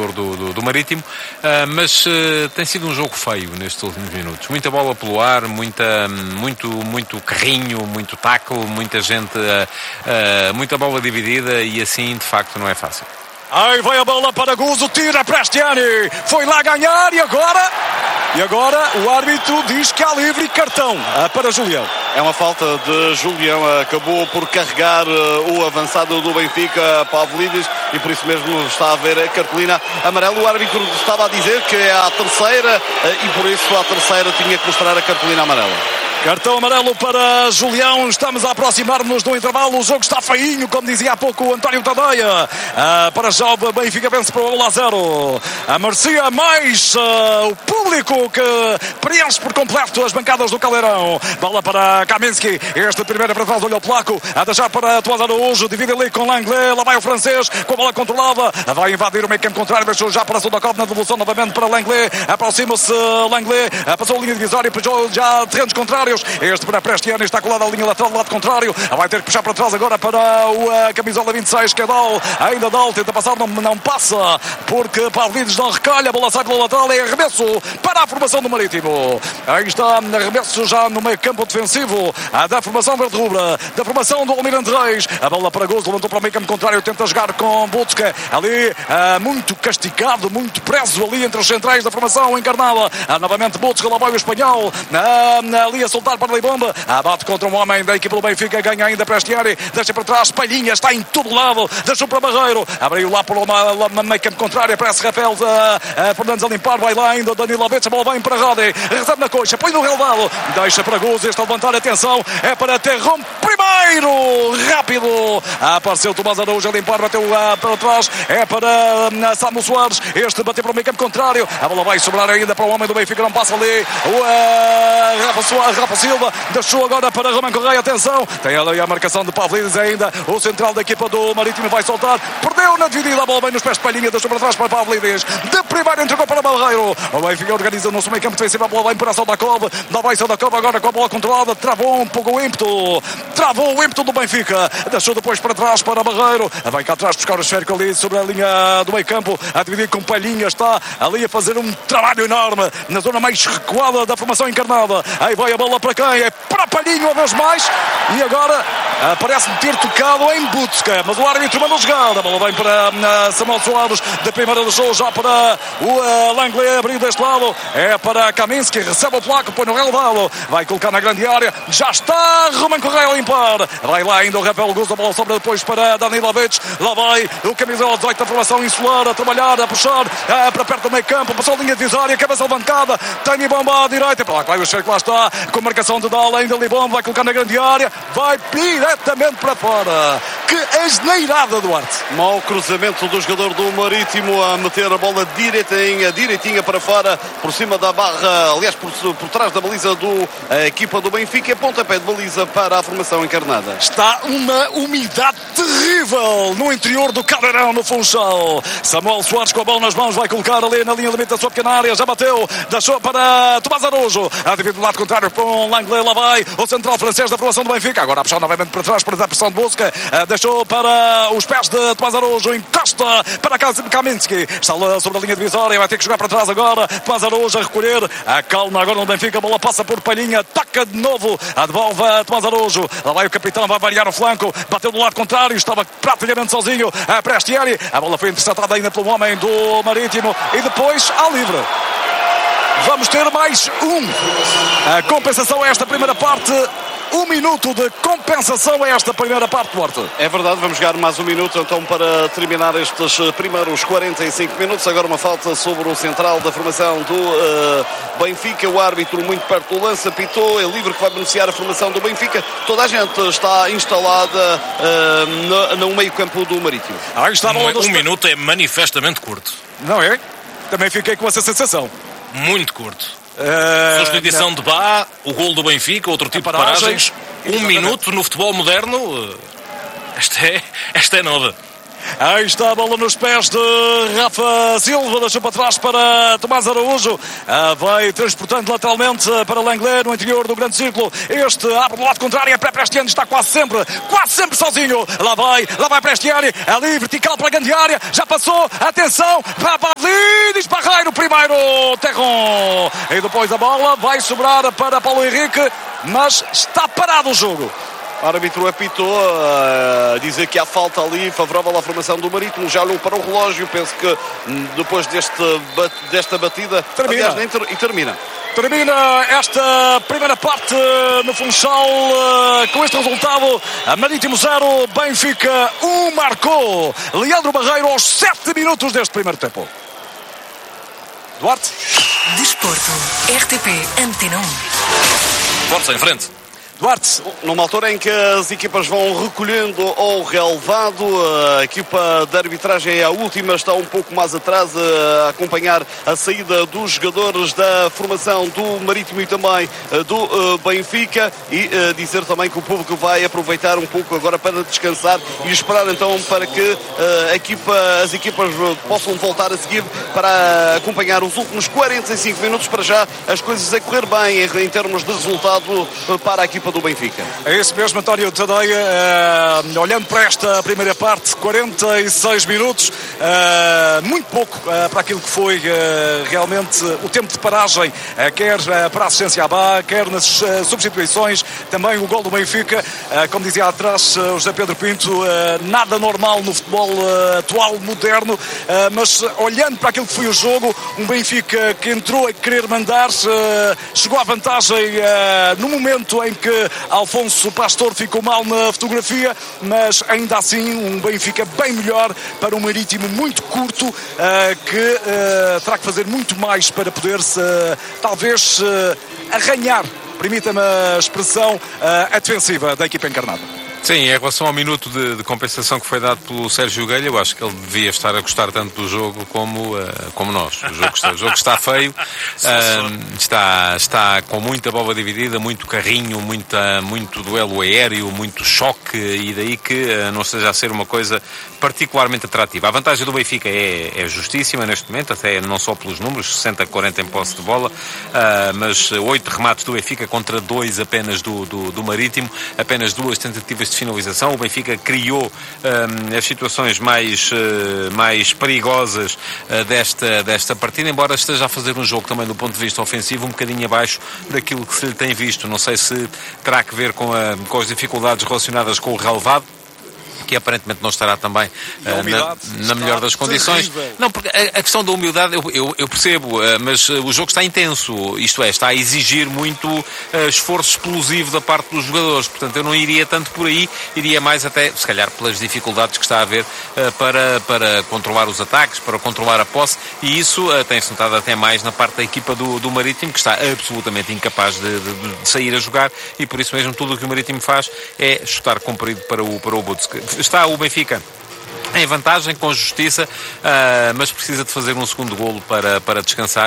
jogador do Marítimo, mas tem sido um jogo feio nestes últimos minutos. Muita bola pelo ar, muito carrinho, muito tackle, muita gente, muita bola dividida e assim de facto não é fácil. Aí vai a bola para Guzzo, tira Prestiani, foi lá ganhar e agora o árbitro diz que há livre cartão para Julião. É uma falta de Julião, acabou por carregar o avançado do Benfica, Pavlidis, e por isso mesmo está a haver a cartolina amarela. O árbitro estava a dizer que é a terceira e por isso a terceira tinha que mostrar a cartolina amarela. Cartão amarelo para Julião. Estamos a aproximar-nos do intervalo. O jogo está feinho, como dizia há pouco o António Tadeia. Para já o Benfica vence por 1-0. Merecia mais o público que preenche por completo as bancadas do Caldeirão. Bola para Kaminski. Este primeiro para trás, olha o placo. A deixar para Tomás Araújo. Divide ali com Langlais. Lá vai o francês com a bola controlada. Vai invadir o meio campo contrário. Deixou já para Sudakov na devolução novamente para Langlais. Aproxima-se Langlais. Passou a linha divisória. Puxou já terrenos contrários. Este para Prestiani está colado à linha lateral do lado contrário. Vai ter que puxar para trás agora para o camisola 26, que é Dal. Ainda Dal tenta passar, não passa, porque Pavlidis não recolhe. A bola sai pela lateral e arremesso para a formação do Marítimo. Aí está, arremesso já no meio campo defensivo da formação verde-rubra, da formação do Almirante Reis. A bola para Guzzo, levantou para o meio campo contrário, tenta jogar com Butska. Ali, muito castigado, muito preso ali entre os centrais da formação encarnada. Novamente Butska, lá vai o espanhol. Ali a soltar para Libomba, abate contra um homem da equipa do Benfica, ganha ainda Prestiani, deixa para trás, Palhinha está em todo lado, deixou para Barreiro, abriu lá para o meio campo contrário, parece Rafael Fernandes a limpar, vai lá ainda Danilo Alves, a bola vem para Rodi, recebe na coxa, põe no relvado, deixa para Guzzo, está a levantar, atenção, é para Terron, primeiro, rápido, apareceu Tomás Araújo a limpar, bateu para trás, é para Samu Soares, este bateu para o meio campo contrário, a bola vai sobrar ainda para o homem do Benfica, não passa ali, Rafa Silva, deixou agora para Roman Correia, atenção, tem ali a marcação de Pavlidis ainda, o central da equipa do Marítimo vai soltar, perdeu na dividida, a bola vem nos pés de Palhinha, deixou para trás para Pavlidis, de primeiro entregou para Barreiro, o Benfica organiza no seu meio campo defensivo, a bola vem para Sodakov, lá vai Sodakov agora com a bola controlada, travou um pouco o ímpeto do Benfica, deixou depois para trás para Barreiro, vai cá atrás buscar o esférico ali sobre a linha do meio campo, a dividir com Palhinha, está ali a fazer um trabalho enorme, na zona mais recuada da formação encarnada, aí vai a bola para quem? É para Palhinho uma vez mais e agora parece-me ter tocado em Butska, mas o árbitro mandou jogar, a bola vem para Samuel Soares, da primeira deixou já para o Langlais, abriu deste lado, é para Kaminski, recebe o placo, põe no relevado, vai colocar na grande área, já está Roman Correia a limpar, vai lá ainda o Rafael Guzzo, a bola sobra depois para Danilo Alves, lá vai o camisola 18 da formação insular, a trabalhar, a puxar para perto do meio campo, passou a linha divisória, cabeça levantada, tem bomba à direita, para lá vai o Checo, lá está, com marcação de Dal, ainda Libom, vai colocar na grande área, vai diretamente para fora. Que asneirada, Duarte. Mau cruzamento do jogador do Marítimo a meter a bola direitinha para fora, por cima da barra, aliás, por trás da baliza da equipa do Benfica, pontapé de baliza para a formação encarnada. Está uma umidade terrível no interior do Caldeirão, no Funchal. Samuel Soares com a bola nas mãos, vai colocar ali na linha limite da sua pequena área, já bateu, deixou para Tomás Araújo, a dividir do lado contrário com Langlais, lá vai o central francês da formação do Benfica, agora a puxar novamente para trás para dar pressão de Butska, deixou para os pés de Tomás Araújo, encosta para Kaminski, está lá sobre a linha divisória, vai ter que jogar para trás agora, Tomás Araújo a recolher, a calma agora no Benfica, a bola passa por Palhinha, toca de novo, a devolve a Tomás Araújo, lá vai o capitão, vai variar o flanco, bateu do lado contrário, estava praticamente sozinho a Prestiani, a bola foi interceptada ainda pelo homem do Marítimo e depois ao livre. Vamos ter mais a compensação a esta primeira parte. 1 minuto de compensação a esta primeira parte, Duarte. É verdade, vamos jogar mais 1 minuto então para terminar estes primeiros 45 minutos. Agora uma falta sobre o central da formação do Benfica. O árbitro muito perto do lance apitou. É livre que vai beneficiar a formação do Benfica. Toda a gente está instalada no meio campo do Marítimo. Aí está a bola Um minuto é manifestamente curto. Não é? Também fiquei com essa sensação. Muito curto. Substituição de Bá, o golo do Benfica, outro tipo de paragens. 1 minuto no futebol moderno. Esta é nova. Aí está a bola nos pés de Rafa Silva, deixou para trás para Tomás Araújo, vai transportando lateralmente para Langlais no interior do grande círculo, este abre do lado contrário, é para Prestiani, está quase sempre sozinho, lá vai Prestiani, ali vertical para a grande área, já passou, atenção, para Vinícius Barreiro, primeiro Terron. E depois a bola vai sobrar para Paulo Henrique, mas está parado o jogo. O árbitro apitou a dizer que há falta ali favorável à formação do Marítimo. Já olhou para o relógio. Penso que depois desta batida termina. Aliás, e termina. Termina esta primeira parte no Funchal com este resultado. Marítimo 0, Benfica 1. Marcou Leandro Barreiro aos 7 minutos deste primeiro tempo. Duarte. Desporto, RTP Antena 1. Força, em frente. Duarte, numa altura em que as equipas vão recolhendo ao relevado, a equipa de arbitragem é a última, está um pouco mais atrás a acompanhar a saída dos jogadores da formação do Marítimo e também do Benfica, e dizer também que o público vai aproveitar um pouco agora para descansar e esperar então para que as equipas possam voltar a seguir para acompanhar os últimos 45 minutos. Para já as coisas a correr bem em termos de resultado para a equipa do Benfica. É isso mesmo, António Tadeia. Olhando para esta primeira parte, 46 minutos, muito pouco para aquilo que foi realmente o tempo de paragem, quer para a assistência à Bá, quer nas substituições, também o gol do Benfica, como dizia atrás o José Pedro Pinto, nada normal no futebol atual, moderno, mas olhando para aquilo que foi o jogo, um Benfica que entrou a querer mandar, chegou à vantagem no momento em que Alfonso Pastor ficou mal na fotografia, mas ainda assim um Benfica bem melhor para um Marítimo muito curto, que terá que fazer muito mais para poder-se talvez arranhar, permita-me a expressão, a defensiva da equipa encarnada. Sim, em relação ao minuto de compensação que foi dado pelo Sérgio Guelha, eu acho que ele devia estar a gostar tanto do jogo como nós. O jogo está feio, está com muita bola dividida, muito carrinho, muito duelo aéreo, muito choque, e daí que não esteja a ser uma coisa particularmente atrativa. A vantagem do Benfica é justíssima neste momento, até não só pelos números, 60-40 em posse de bola, mas 8 remates do Benfica contra 2 apenas do Marítimo, apenas 2 tentativas de finalização. O Benfica criou as situações mais perigosas desta partida, embora esteja a fazer um jogo também do ponto de vista ofensivo um bocadinho abaixo daquilo que se lhe tem visto. Não sei se terá que ver com as dificuldades relacionadas com o relevado, que aparentemente não estará também na melhor das condições. Terrível. Não, porque a questão da humildade eu percebo, mas o jogo está intenso, isto é, está a exigir muito esforço explosivo da parte dos jogadores, portanto eu não iria tanto por aí, iria mais até, se calhar, pelas dificuldades que está a haver para controlar os ataques, para controlar a posse, e isso tem-se notado até mais na parte da equipa do Marítimo, que está absolutamente incapaz de sair a jogar, e por isso mesmo tudo o que o Marítimo faz é chutar comprido para o Butsk. Está o Benfica em vantagem, com justiça, mas precisa de fazer um segundo golo para descansar,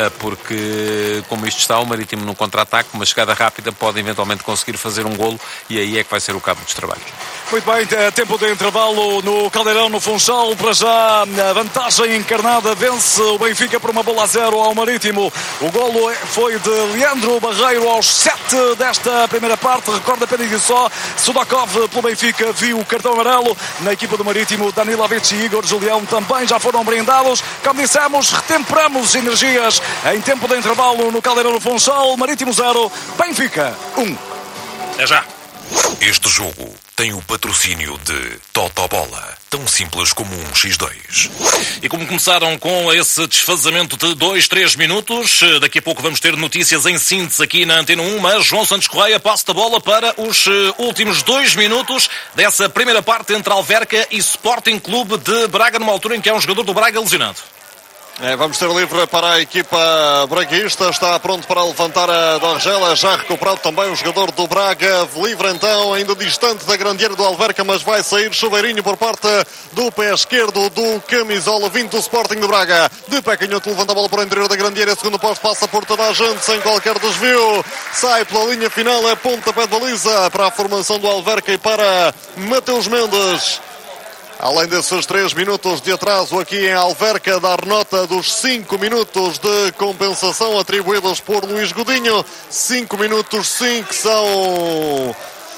porque como isto está, o Marítimo num contra-ataque, uma chegada rápida pode eventualmente conseguir fazer um golo, e aí é que vai ser o cabo dos trabalhos. Muito bem, tempo de intervalo no Caldeirão, no Funchal. Para já, a vantagem encarnada, vence o Benfica por 1-0 ao Marítimo. O golo foi de Leandro Barreiro aos 7 desta primeira parte. Recorda apenas só, Sudakov pelo Benfica viu o cartão amarelo. Na equipa do Marítimo, Danilovic e Igor Julião também já foram brindados. Como dissemos, retemperamos energias em tempo de intervalo no Caldeirão, no Funchal. Marítimo 0, Benfica 1. É já. Este jogo tem o patrocínio de Totobola, tão simples como um X2. E como começaram com esse desfazamento de 2-3 minutos, daqui a pouco vamos ter notícias em síntese aqui na Antena 1, mas João Santos Correia passa a bola para os últimos 2 minutos dessa primeira parte entre Alverca e Sporting Clube de Braga, numa altura em que há um jogador do Braga lesionado. Vamos ter livre para a equipa braguista, está pronto para levantar a Dorgela, já recuperado também o jogador do Braga, livre então, ainda distante da grande área do Alverca, mas vai sair chuveirinho por parte do pé esquerdo do camisola 20 do Sporting de Braga. De pé canhoto, levanta a bola para o interior da grande área, segundo posto, passa por toda a gente sem qualquer desvio, sai pela linha final, é pontapé de baliza para a formação do Alverca e para Mateus Mendes. Além desses 3 minutos de atraso aqui em Alverca, dar nota dos 5 minutos de compensação atribuídos por Luís Godinho. 5 minutos, 5 são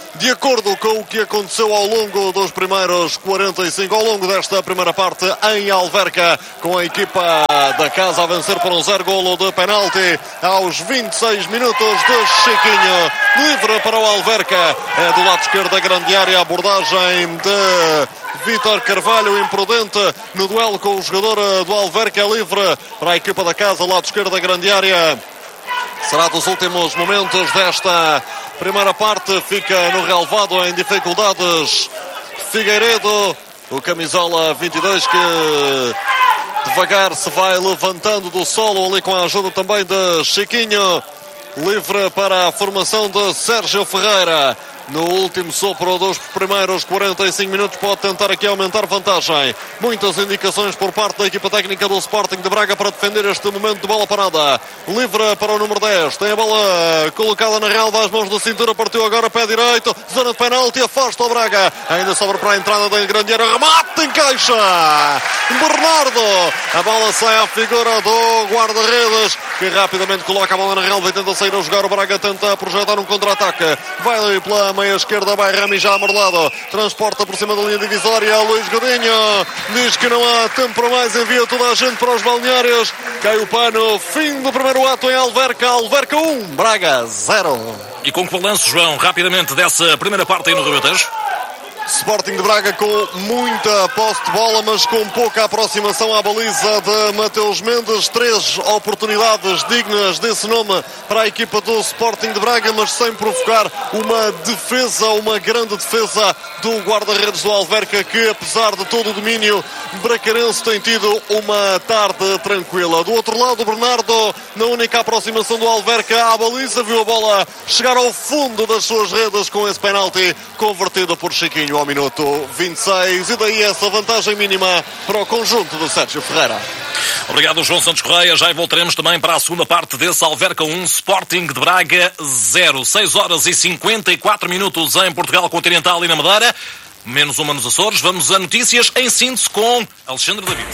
de acordo com o que aconteceu ao longo dos primeiros 45, ao longo desta primeira parte em Alverca, com a equipa da casa a vencer por um 0-golo de penalti aos 26 minutos de Chiquinho, livre para o Alverca, é do lado esquerdo da grande área, a abordagem de Vítor Carvalho, imprudente no duelo com o jogador do Alverca, livre para a equipa da casa, lado esquerdo da grande área. Será dos últimos momentos desta primeira parte. Fica no relvado em dificuldades Figueiredo, o camisola 22, que devagar se vai levantando do solo ali com a ajuda também de Chiquinho. Livre para a formação de Sérgio Ferreira. No último sopro dos primeiros 45 minutos pode tentar aqui aumentar vantagem. Muitas indicações por parte da equipa técnica do Sporting de Braga para defender este momento de bola parada. Livre para o número 10. Tem a bola colocada na relva, às mãos da cintura. Partiu agora pé direito. Zona de penalti. Afasta o Braga. Ainda sobra para a entrada da grande área. Remate em caixa. Bernardo. A bola sai à figura do guarda-redes, que rapidamente coloca a bola na relva e tenta sair a jogar. O Braga tenta projetar um contra-ataque. Vai ali pela meia esquerda, vai Rami já amorlado, transporta por cima da linha divisória. Luís Godinho diz que não há tempo para mais, envia toda a gente para os balneários. Cai o pano, fim do primeiro ato em Alverca. Alverca 1, Braga 0. E com que balanço, João, rapidamente dessa primeira parte aí no Rio Tejo? Sporting de Braga com muita posse de bola, mas com pouca aproximação à baliza de Mateus Mendes. 3 oportunidades dignas desse nome para a equipa do Sporting de Braga, mas sem provocar uma defesa, uma grande defesa do guarda-redes do Alverca, que apesar de todo o domínio bracarense tem tido uma tarde tranquila. Do outro lado, o Bernardo, na única aproximação do Alverca à baliza, viu a bola chegar ao fundo das suas redes com esse penalti convertido por Chiquinho ao minuto 26, e daí essa vantagem mínima para o conjunto do Sérgio Ferreira. Obrigado, João Santos Correia. Já voltaremos também para a segunda parte desse Alverca 1, Sporting de Braga 0. 6 horas e 54 minutos em Portugal Continental e na Madeira. Menos uma nos Açores. Vamos a notícias em síntese com Alexandre David.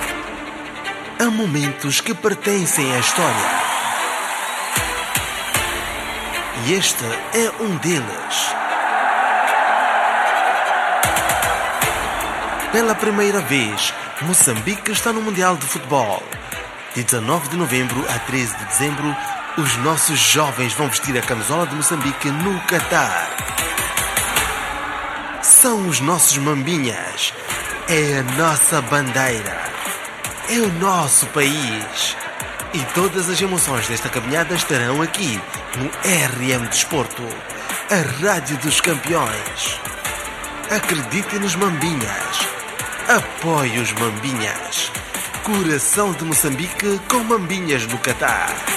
Há momentos que pertencem à história. E este é um deles. Pela primeira vez, Moçambique está no Mundial de Futebol. De 19 de novembro a 13 de dezembro, os nossos jovens vão vestir a camisola de Moçambique no Catar. São os nossos mambinhas. É a nossa bandeira. É o nosso país. E todas as emoções desta caminhada estarão aqui, no RM Desporto, a rádio dos campeões. Acredite nos mambinhas. Apoie os mambinhas. Coração de Moçambique com mambinhas no Catar.